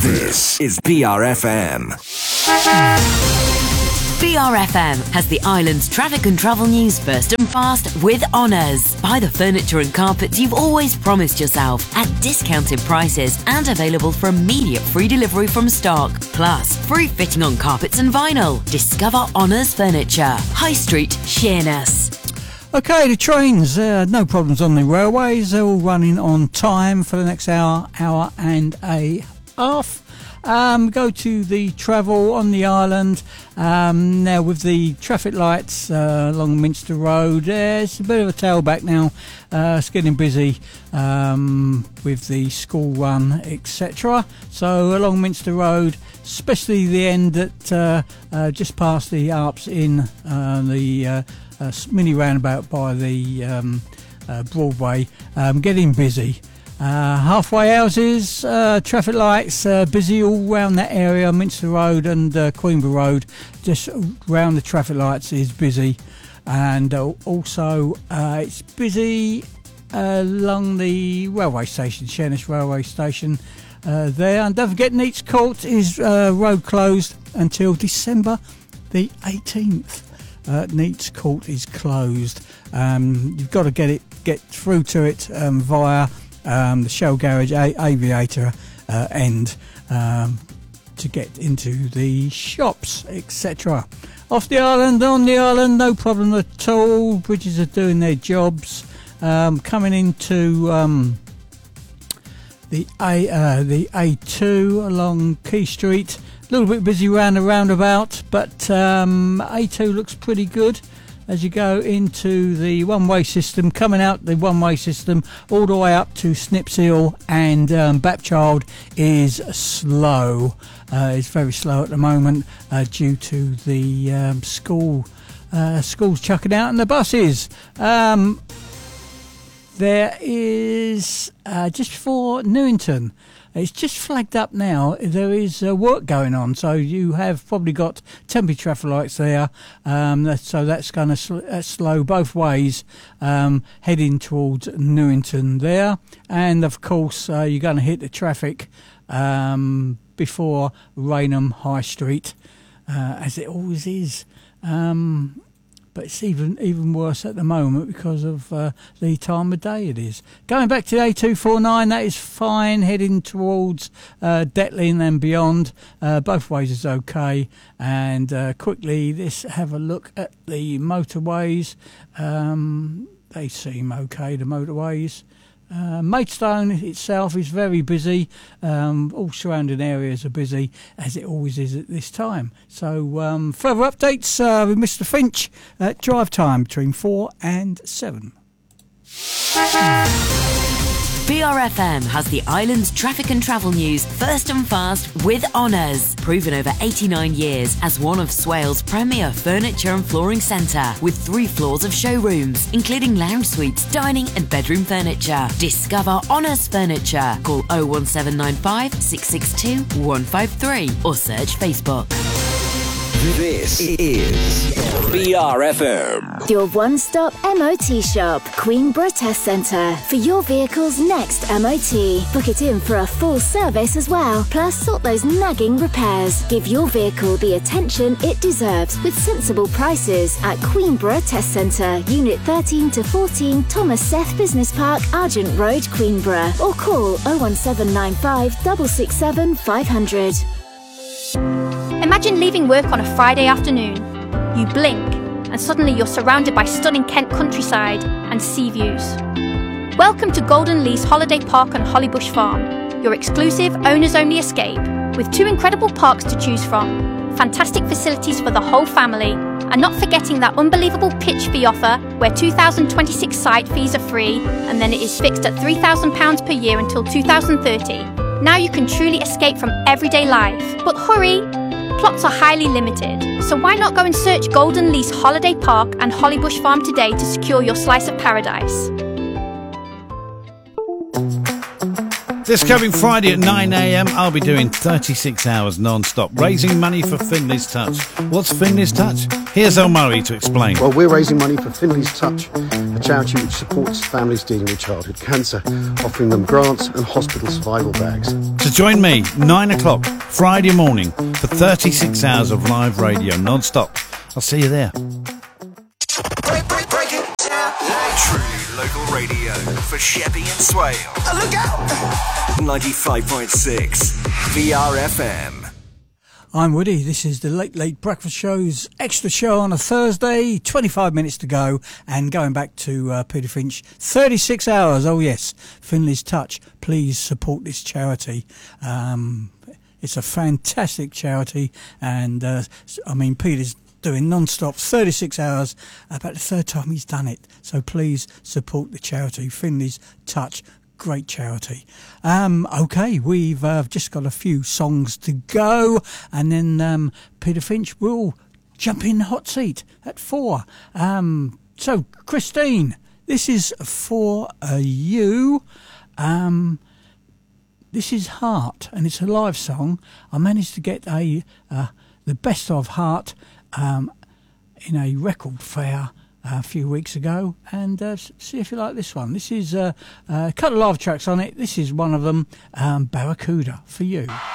This is BRFM. BRFM has the island's traffic and travel news first and fast with Honours. Buy the furniture and carpets you've always promised yourself at discounted prices and available for immediate free delivery from stock. Plus, free fitting on carpets and vinyl. Discover Honours Furniture. High Street, Sheerness. Okay, the trains, no problems on the railways. They're all running on time for the next hour and a half. Go to the travel on the island. Now with the traffic lights along Minster Road, it's a bit of a tailback now. It's getting busy with the school run, etc. So along Minster Road, especially the end at just past the Arps Inn, the mini roundabout by the Broadway, getting busy. Halfway houses, traffic lights, busy all round that area. Minster Road and Queenborough Road, just round the traffic lights is busy. And also it's busy along the railway station, Sheerness Railway Station there. And don't forget, Neats Court is road closed until December the 18th. Neats Court is closed. You've got to get through to it via the Shell Garage Aviator end to get into the shops, etc. Off the island, on the island, no problem at all. Bridges are doing their jobs. Coming into the A2 along Quay Street, a little bit busy round the roundabout, but A2 looks pretty good as you go into the one-way system, coming out the one-way system all the way up to Snipshill, and Bapchild is slow. It's very slow at the moment due to the schools chucking out and the buses. There is just before Newington. It's just flagged up now. There is work going on, so you have probably got temporary traffic lights there. So that's going to slow both ways, heading towards Newington there. And of course, you're going to hit the traffic before Rainham High Street, as it always is. But it's even worse at the moment because of the time of day it is. Going back to A249, that is fine, heading towards Detling and beyond. Both ways is okay. And quickly, let's have a look at the motorways. They seem okay, the motorways. Maidstone itself is very busy. All surrounding areas are busy, as it always is at this time. So further updates with Mr. Finch at drive time between 4 and 7. BRFM has the island's traffic and travel news first and fast with Honours. Proven over 89 years as one of Swales' premier furniture and flooring centre, with 3 floors of showrooms, including lounge suites, dining and bedroom furniture. Discover Honours Furniture. Call 01795 662 153 or search Facebook. This is BRFM. Your one-stop MOT shop, Queenborough Test Centre, for your vehicle's next MOT. Book it in for a full service as well, plus sort those nagging repairs. Give your vehicle the attention it deserves with sensible prices at Queenborough Test Centre, Unit 13 to 14, Thomas Seth Business Park, Argent Road, Queenborough, or call 01795 667 500. Imagine leaving work on a Friday afternoon. You blink, and suddenly you're surrounded by stunning Kent countryside and sea views. Welcome to Golden Lease Holiday Park on Hollybush Farm, your exclusive owners-only escape, with 2 incredible parks to choose from, fantastic facilities for the whole family, and not forgetting that unbelievable pitch fee offer where 2026 site fees are free, and then it is fixed at £3,000 per year until 2030. Now you can truly escape from everyday life. But hurry! Plots are highly limited, so why not go and search Golden Lease Holiday Park and Hollybush Farm today to secure your slice of paradise. This coming Friday at 9 a.m, I'll be doing 36 hours non-stop, raising money for Finley's Touch. What's Finley's Touch? Here's El Murray to explain. Well, we're raising money for Finley's Touch, a charity which supports families dealing with childhood cancer, offering them grants and hospital survival bags. So join me, 9 o'clock, Friday morning, for 36 hours of live radio non-stop. I'll see you there. Break it down. Truly local radio for Sheppey and Swale. Look out! 95.6 VRFM. I'm Woody. This is the Late Breakfast Show's extra show on a Thursday. 25 minutes to go, and going back to Peter Finch. 36 hours. Oh yes, Finley's Touch. Please support this charity. It's a fantastic charity, and I mean, Peter's doing non-stop 36 hours, about the third time he's done it. So please support the charity, Finley's Touch. Great charity. Okay, we've just got a few songs to go, and then Peter Finch will jump in the hot seat at 4. So, Christine, this is for you. This is Heart, and it's a live song. I managed to get the best of Heart in a record fair a few weeks ago, and see if you like this one. This is a couple of live tracks on it. This is one of them, Barracuda, for you.